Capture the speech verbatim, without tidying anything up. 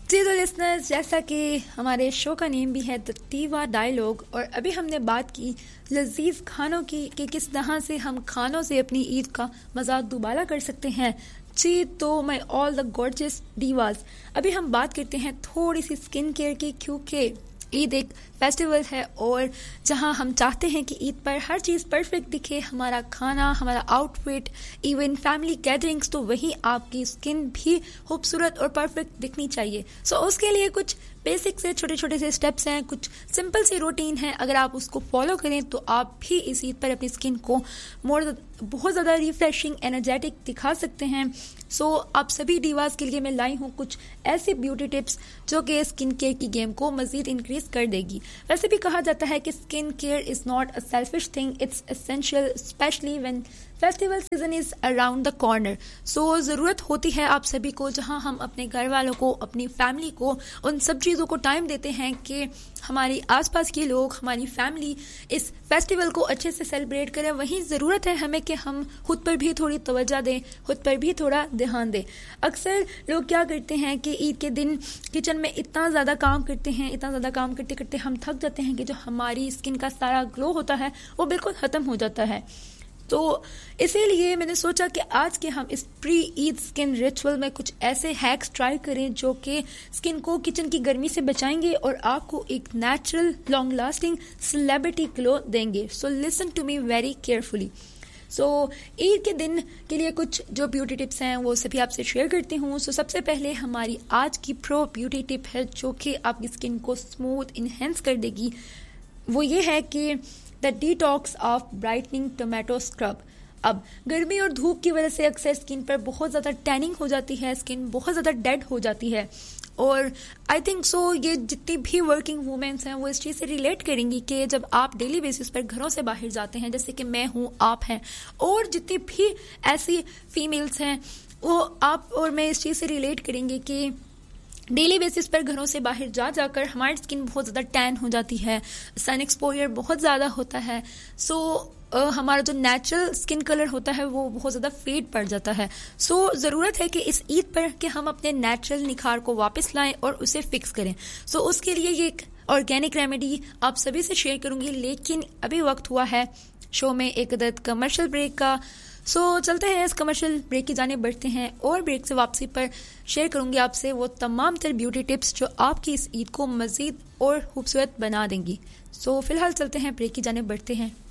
जी तो लिसनर्स, जैसा कि हमारे शो का नेम भी है द दीवा डायलॉग, और अभी हमने बात की लजीज खानों की कि किस तरह से हम खानों से अपनी ईद का मजाक दोबारा कर सकते हैं। जी तो माय ऑल द गॉर्जियस डीवास, अभी हम बात करते हैं थोड़ी सी स्किन केयर की, क्योंकि ईद एक फेस्टिवल है और जहां हम चाहते हैं कि ईद पर हर चीज़ परफेक्ट दिखे, हमारा खाना, हमारा आउटफिट, इवन फैमिली गैदरिंग्स, तो वहीं आपकी स्किन भी खूबसूरत और परफेक्ट दिखनी चाहिए। सो so, उसके लिए कुछ बेसिक से छोटे छोटे से स्टेप्स हैं, कुछ सिंपल सी रूटीन है। अगर आप उसको फॉलो करें तो आप भी इस ईद पर अपनी स्किन को मोर बहुत ज़्यादा रिफ्रेशिंग, एनर्जेटिक दिखा सकते हैं। सो so, आप सभी डीवास के लिए मैं लाई हूँ कुछ ऐसे ब्यूटी टिप्स जो कि स्किन केयर की गेम को मजीद इंक्रीज कर देगी। वैसे भी कहा जाता है कि skin care is not a selfish thing, it's essential specially when festival season is around the corner. सो ज़रूरत होती है आप सभी को, जहां हम अपने घर वालों को, अपनी फैमिली को, उन सब चीज़ों को टाइम देते हैं कि हमारी आसपास के लोग, हमारी फैमिली इस फेस्टिवल को अच्छे से सेलिब्रेट करें। वहीं ज़रूरत है हमें कि हम खुद पर भी थोड़ी तवज्जो दें, खुद पर भी थोड़ा ध्यान दें। अक्सर लोग क्या करते हैं कि ईद के दिन किचन में इतना ज़्यादा काम करते हैं, इतना ज़्यादा काम करते करते हम थक जाते हैं कि जो हमारी स्किन का सारा ग्लो होता है वो बिल्कुल ख़त्म हो जाता है। तो इसीलिए मैंने सोचा कि आज के हम इस प्री ईद स्किन रिचुअल में कुछ ऐसे हैक्स ट्राई करें जो कि स्किन को किचन की गर्मी से बचाएंगे और आपको एक natural long lasting celebrity glow देंगे। So listen to me very carefully. सो ईद के दिन के लिए कुछ जो ब्यूटी टिप्स हैं वो सभी आपसे शेयर करती हूँ। सो so, सबसे पहले हमारी आज की प्रो ब्यूटी टिप है जो कि आपकी स्किन को स्मूथ इन्हेंस कर देगी। वो ये है कि the detox of brightening tomato scrub. अब गर्मी और धूप की वजह से अक्सर स्किन पर बहुत ज़्यादा टैनिंग हो जाती है, स्किन बहुत ज़्यादा डेड हो जाती है, और आई थिंक सो ये जितनी भी वर्किंग वुमेन्स हैं वो इस चीज़ से रिलेट करेंगी कि जब आप डेली बेसिस पर घरों से बाहर जाते हैं, जैसे कि मैं हूँ, आप हैं, और जितनी भी ऐसी फीमेल्स हैं वो आप और मैं इस चीज़ से रिलेट करेंगे कि डेली बेसिस पर घरों से बाहर जा जाकर हमारी स्किन बहुत ज़्यादा टैन हो जाती है, सन एक्सपोजर बहुत ज़्यादा होता है। सो uh, हमारा जो नेचुरल स्किन कलर होता है वो बहुत ज़्यादा फेड पड़ जाता है। सो so, ज़रूरत है कि इस ईद पर कि हम अपने नेचुरल निखार को वापस लाएं और उसे फिक्स करें। सो so, उसके लिए ये एक ऑर्गेनिक रेमेडी आप सभी से शेयर करूँगी, लेकिन अभी वक्त हुआ है शो में एक अदद कमर्शियल ब्रेक का। सो so, चलते हैं इस कमर्शियल ब्रेक की जाने बढ़ते हैं और ब्रेक से वापसी पर शेयर करूंगी आपसे वो तमाम तर ब्यूटी टिप्स जो आपकी इस ईद को मज़ीद और खूबसूरत बना देंगी। सो so, फिलहाल चलते हैं ब्रेक की जाने बढ़ते हैं।